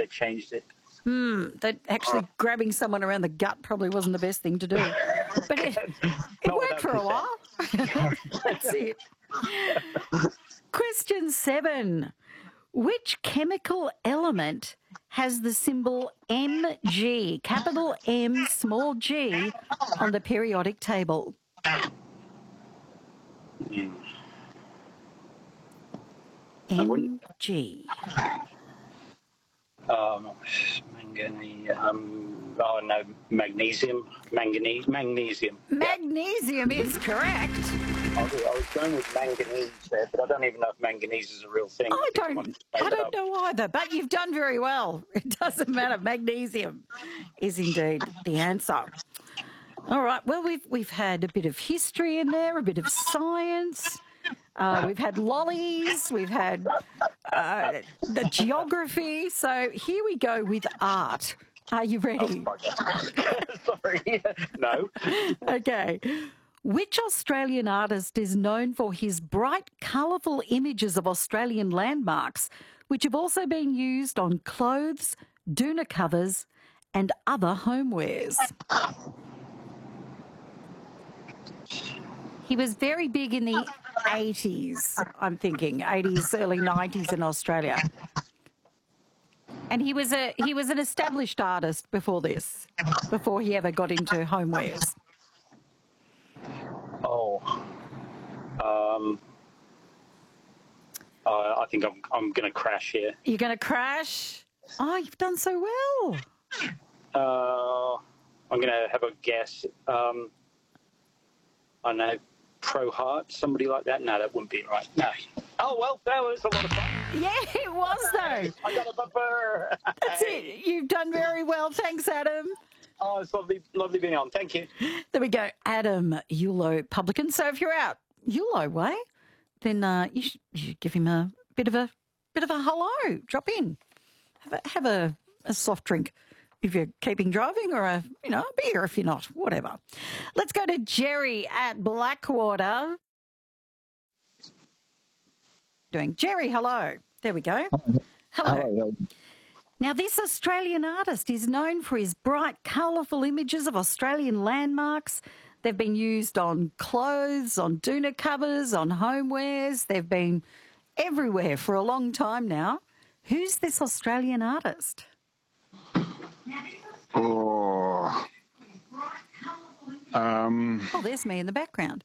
they changed it. That actually grabbing someone around the gut probably wasn't the best thing to do. But it worked for a while. That's it. Question 7. Which chemical element has the symbol Mg, capital M, small g, on the periodic table? Mg. Manganese. No, magnesium. Magnesium. Magnesium is correct. I was going with manganese there, but I don't even know if manganese is a real thing. I don't know either, but you've done very well. It doesn't matter. Magnesium is indeed the answer. All right. Well, we've had a bit of history in there, a bit of science. We've had lollies. We've had the geography. So here we go with art. Are you ready? Sorry. No. Okay. Which Australian artist is known for his bright, colourful images of Australian landmarks, which have also been used on clothes, doona covers, and other homewares? He was very big in the 80s, I'm thinking, 80s, early 90s in Australia. And he was an established artist before this, before he ever got into homewares. I think I'm going to crash here. You're going to crash? Oh, you've done so well. I'm going to have a guess. I know, Pro Heart, somebody like that. No, that wouldn't be right. No. Oh, well, that was a lot of fun. Yeah, it was, though. I got a bumper. That's it. You've done very well. Thanks, Adam. Oh, it's lovely being on. Thank you. There we go. Adam Yulo, publican. So if you're out Yulo way, then you should give him a bit of a hello. Drop in. Have a soft drink if you're keeping driving, or a beer if you're not. Whatever. Let's go to Jerry at Blackwater. Jerry, hello. There we go. Hello. Hello. Now, this Australian artist is known for his bright, colourful images of Australian landmarks. They've been used on clothes, on doona covers, on homewares. They've been everywhere for a long time now. Who's this Australian artist? Oh, there's me in the background.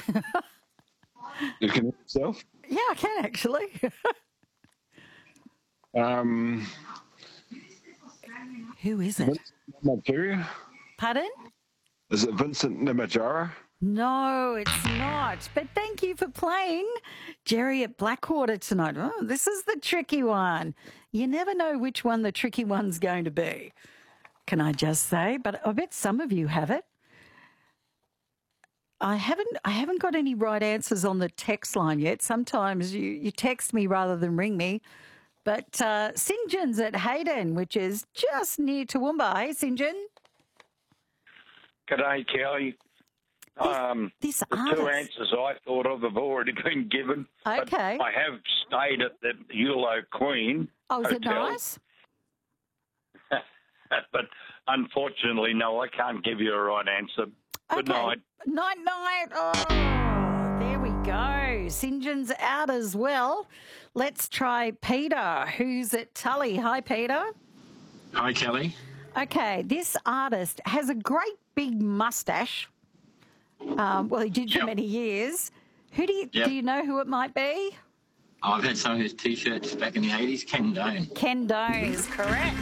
you can hear yourself? Yeah, I can actually. Who is it? Nigeria? Pardon? Is it Vincent Nimajara? No, it's not. But thank you for playing Jerry at Blackwater tonight. Oh, this is the tricky one. You never know which one the tricky one's going to be, can I just say? But I bet some of you have it. I haven't got any right answers on the text line yet. Sometimes you text me rather than ring me. But St. John's at Hayden, which is just near Toowoomba. Hey, St. John. G'day, Kelly. This the artist. two answers I thought of have already been given. Okay. But I have stayed at the Yulo Queen Oh, is it Hotel. nice? But unfortunately, no, I can't give you a right answer. Good night. Night. Oh, there we go. St. John's out as well. Let's try Peter, who's at Tully. Hi, Peter. Hi, Kelly. Okay, this artist has a great big mustache. Well, he did for many years. Do you know who it might be? I've had some of his T-shirts back in the 80s. Ken Doan. Ken Doan is correct.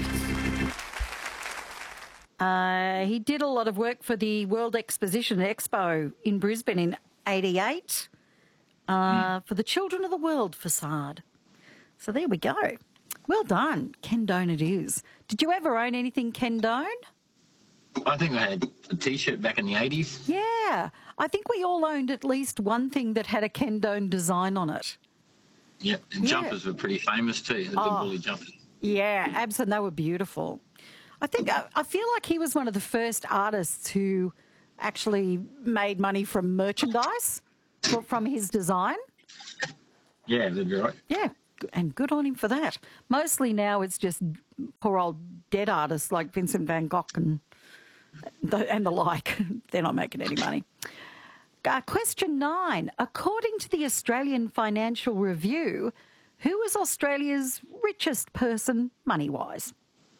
He did a lot of work for the World Exposition Expo in Brisbane in 88 for the Children of the World facade. So there we go. Well done. Ken Doan it is. Did you ever own anything Ken Doan? I think I had a T-shirt back in the 80s. Yeah. I think we all owned at least one thing that had a Ken Doan design on it. Yep, and jumpers were pretty famous too, the big woolly jumpers. Yeah, absolutely. They were beautiful. I feel like he was one of the first artists who actually made money from merchandise, from his design. Yeah, that'd be right. Yeah, and good on him for that. Mostly now it's just poor old dead artists like Vincent van Gogh and the like. They're not making any money. Question 9. According to the Australian Financial Review, who is Australia's richest person money-wise?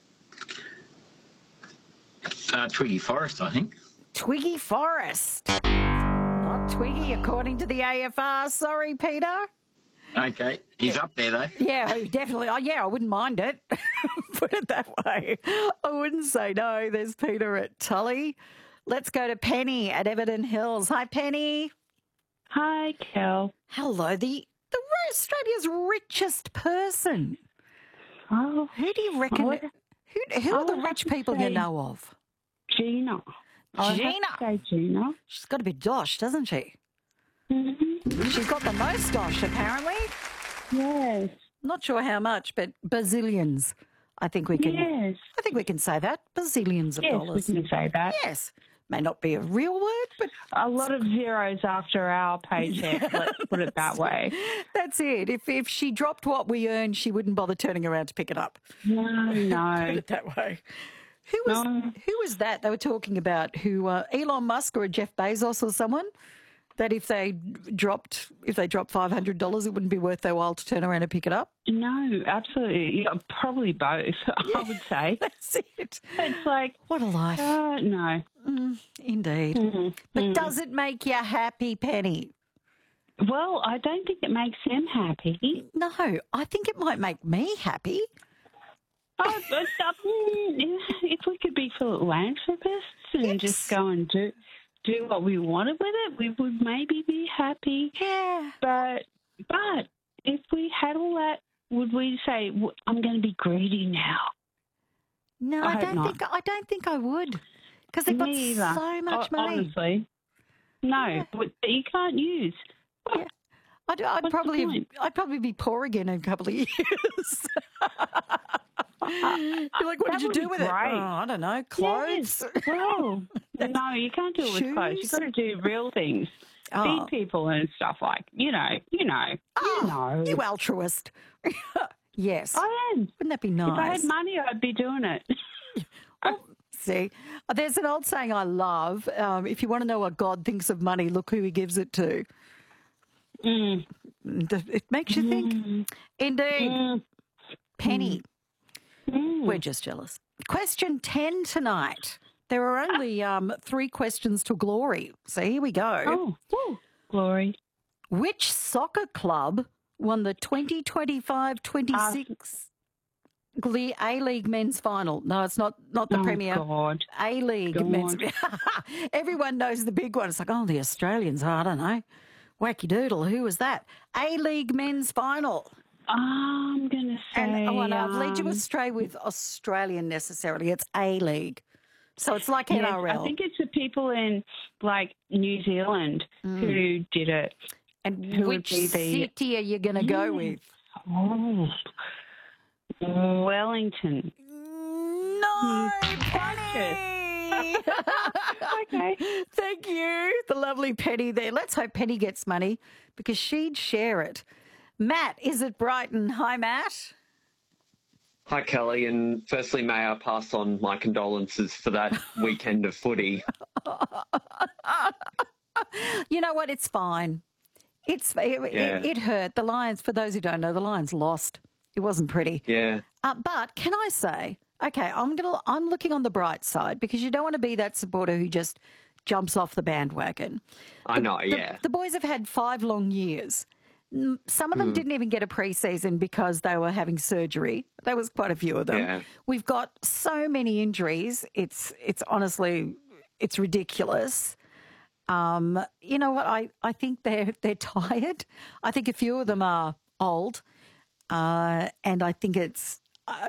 Twiggy Forrest, I think. Twiggy Forrest. Not Twiggy, according to the AFR. Sorry, Peter. Okay, he's up there though. Yeah, definitely. Oh, yeah, I wouldn't mind it. Put it that way. I wouldn't say no. There's Peter at Tully. Let's go to Penny at Everton Hills. Hi, Penny. Hi, Kel. Hello, the Australia's richest person. Oh, Who do you reckon? Who are the rich people you know of? Gina. Gina. Say Gina. She's got a bit dosh, doesn't she? Mm-hmm. She's got the most dosh, apparently. Yes. Not sure how much, but bazillions. I think we can. Yes. I think we can say that. Bazillions of dollars. Yes, we can say that. Yes. May not be a real word, but a lot of zeros after our paycheck, let's put it that way. That's it. If she dropped what we earned, she wouldn't bother turning around to pick it up. No. Put it that way. Who was that they were talking about? Who Elon Musk or Jeff Bezos or someone? That if they dropped $500, it wouldn't be worth their while to turn around and pick it up? No, absolutely. Yeah, probably both, I would say. That's it. It's like... What a life. No. Indeed. Mm-hmm. But does it make you happy, Penny? Well, I don't think it makes them happy. No, I think it might make me happy. Oh, but, if we could be philanthropists and just go and do what we wanted with it, we would maybe be happy. Yeah. But if we had all that, would we say, I'm going to be greedy now? No, I don't think I would, because they've got so much money. Honestly, no, but you can't use. Yeah. I'd probably be poor again in a couple of years. You're like, what did you do with it? Oh, I don't know, clothes. Yes. Well, no, you can't do it with clothes. You've got to do real things. Feed people and stuff like, you know. You altruist. Yes. I am. Wouldn't that be nice? If I had money, I'd be doing it. See, there's an old saying I love. If you want to know what God thinks of money, look who he gives it to. It makes you think. Indeed. Penny. We're just jealous. Question 10 tonight. There are only 3 questions to glory. So here we go. Oh, glory. Which soccer club won the 2025-26 A-League men's final? No, it's not the Premier. God. A-League men's. Everyone knows the big one. It's like, the Australians. I don't know. Wacky doodle. Who was that? A-League men's final. I'm going to say... And I've led you astray with Australian necessarily. It's A-League. So it's like NRL. I think it's the people in, like, New Zealand who did it. And which city are you going to go with? Oh, Wellington. No, Penny! Okay. Thank you. The lovely Penny there. Let's hope Penny gets money because she'd share it. Matt is at Brighton. Hi, Matt. Hi, Kelly, and firstly, may I pass on my condolences for that weekend of footy. You know what? It's fine. It hurt. The Lions, for those who don't know, the Lions lost. It wasn't pretty. Yeah. But can I say, okay, I'm looking on the bright side because you don't want to be that supporter who just jumps off the bandwagon. I know, yeah. The boys have had 5 long years. Some of them didn't even get a pre-season because they were having surgery. There was quite a few of them. Yeah. We've got so many injuries. It's honestly, it's ridiculous. You know what? I think they're tired. I think a few of them are old, and I think it's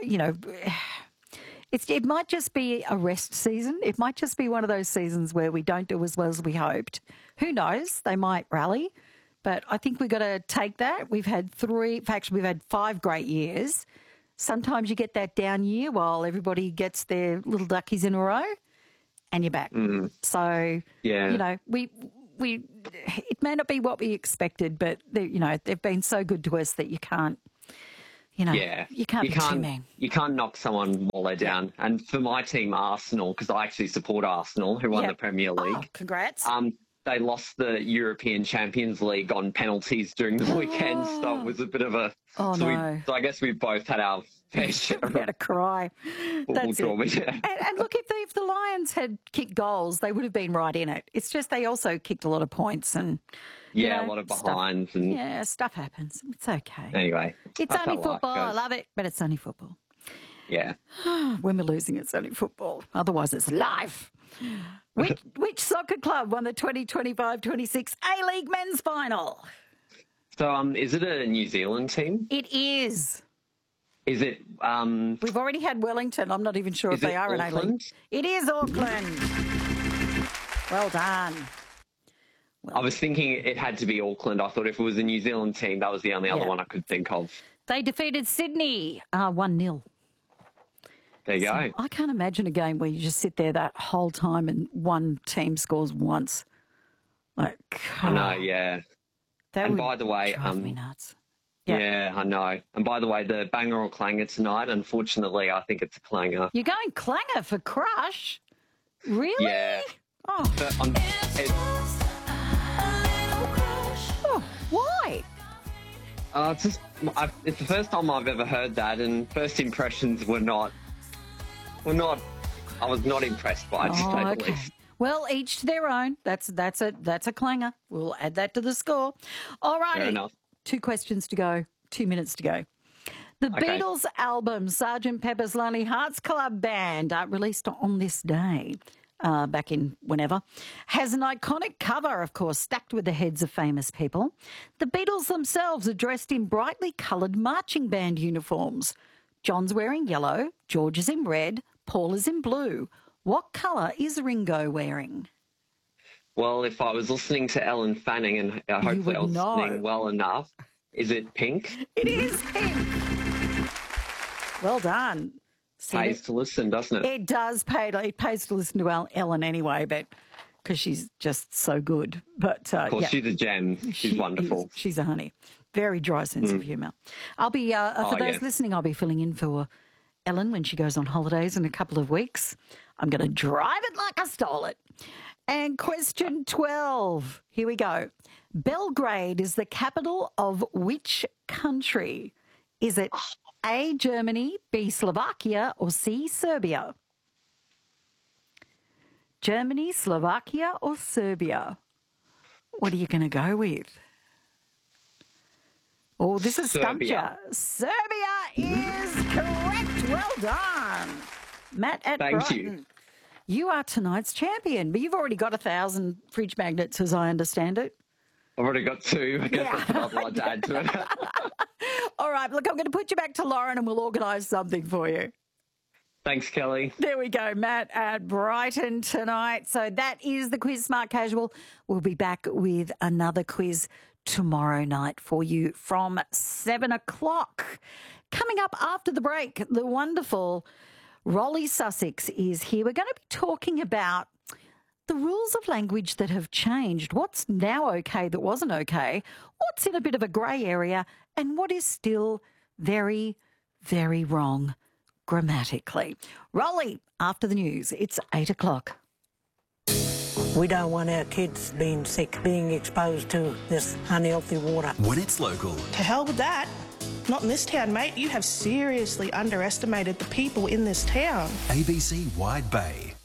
it might just be a rest season. It might just be one of those seasons where we don't do as well as we hoped. Who knows? They might rally. But I think we've got to take that. We've had 5 great years. Sometimes you get that down year while everybody gets their little duckies in a row and you're back. So, we it may not be what we expected, but they've been so good to us that you can't You know, Yeah, you can't be too mean. You can't knock someone while they're down. And for my team, Arsenal, because I actually support Arsenal, who won the Premier League. Oh, congrats. They lost the European Champions League on penalties during the weekend, so it was a bit of a. Oh, no. So I guess we both had our fair share We had to cry. That's it. And look, if the Lions had kicked goals, they would have been right in it. It's just they also kicked a lot of points and. Yeah, a lot of behinds. And yeah, stuff happens. It's okay. Anyway. It's only football. I love it, but it's only football. Yeah. When we're losing, it's only football. Otherwise, it's life. Which soccer club won the 2025-26 A-League men's final? So, is it a New Zealand team? It is. Is it? We've already had Wellington. I'm not even sure if they are Auckland? an A-League. It is Auckland. Well done. I was thinking it had to be Auckland. I thought if it was a New Zealand team, that was the only other one I could think of. They defeated Sydney 1-0. There you go. I can't imagine a game where you just sit there that whole time and one team scores once. Like, I know, yeah. And by the way, drive me nuts. Yeah, I know. And by the way, the banger or clanger tonight, unfortunately, I think it's a clanger. You're going clanger for Crush? Really? Yeah. Oh. Oh, why? It's the first time I've ever heard that, and first impressions were not. I was not impressed by it, to say the least. Well, each to their own. That's a clanger. We'll add that to the score. All righty. Fair enough. 2 questions to go. 2 minutes to go. The Beatles album, Sgt. Pepper's Lonely Hearts Club Band, released on this day, back in whenever, has an iconic cover, of course, stacked with the heads of famous people. The Beatles themselves are dressed in brightly coloured marching band uniforms. John's wearing yellow, George is in red, Paul is in blue. What colour is Ringo wearing? Well, if I was listening to Ellen Fanning, and hopefully I was listening well enough, is it pink? It is pink. Well done. Pays to listen, doesn't it? It does pay. It pays to listen to Ellen anyway, but because she's just so good. But of course, she's a gem. She's wonderful. She's a honey. Very dry sense of humour. I'll be for those listening. I'll be filling in for Ellen when she goes on holidays in a couple of weeks. I'm going to drive it like I stole it. And question 12. Here we go. Belgrade is the capital of which country? Is it A, Germany, B, Slovakia, or C, Serbia? Germany, Slovakia, or Serbia? What are you going to go with? Oh, this is stumped you. Serbia is correct. Well done. Matt at Brighton. Thank you. You are tonight's champion, but you've already got 1,000 fridge magnets, as I understand it. I've already got 2. I guess that's what I'd like to add to it. All right, look, I'm going to put you back to Lauren and we'll organise something for you. Thanks, Kelly. There we go, Matt at Brighton tonight. So that is the quiz, Smart Casual. We'll be back with another quiz tomorrow night for you from 7 o'clock. Coming up after the break, the wonderful Rolly Sussex is here. We're going to be talking about the rules of language that have changed, what's now okay that wasn't okay, what's in a bit of a grey area, and what is still very, very wrong grammatically. Rolly, after the news, it's 8 o'clock. We don't want our kids being sick, being exposed to this unhealthy water. When it's local. To hell with that. Not in this town, mate. You have seriously underestimated the people in this town. ABC Wide Bay.